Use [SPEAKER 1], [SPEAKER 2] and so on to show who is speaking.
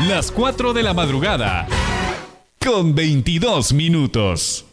[SPEAKER 1] Las 4 de la madrugada, con 22 minutos.